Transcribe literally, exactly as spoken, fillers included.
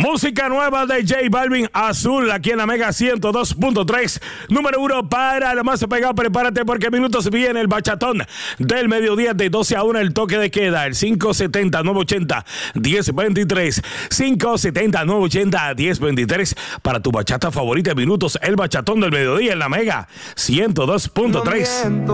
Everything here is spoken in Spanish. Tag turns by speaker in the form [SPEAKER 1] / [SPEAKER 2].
[SPEAKER 1] Música nueva de J Balvin, Azul, aquí en la Mega ciento dos punto tres. Número uno para la más pegada. Prepárate porque minutos viene el bachatón del mediodía de doce a una. El toque de queda, el cinco setenta, nueve ochenta, diez veintitrés. cinco setenta, nueve ochenta, diez veintitrés. Para tu bachata favorita, minutos, el bachatón del mediodía en la Mega ciento dos punto tres.